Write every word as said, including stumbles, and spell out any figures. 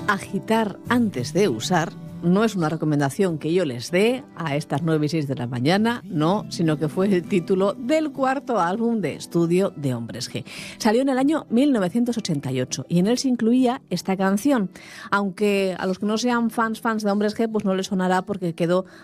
Agitar antes de usar no es una recomendación que yo les dé a estas nueve y seis de la mañana, no, sino que fue el título del cuarto álbum de estudio de Hombres G. Salió en el año mil novecientos ochenta y ocho y en él se incluía esta canción, aunque a los que no sean fans fans de Hombres G pues no les sonará porque quedó